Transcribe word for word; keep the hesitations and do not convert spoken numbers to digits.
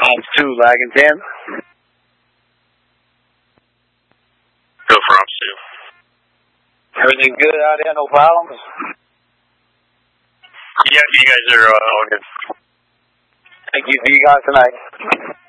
Ops two, lagging ten. Go for Ops two. Everything good out there? No problems? Yeah, you guys are uh, all good. Thank you. See you guys tonight.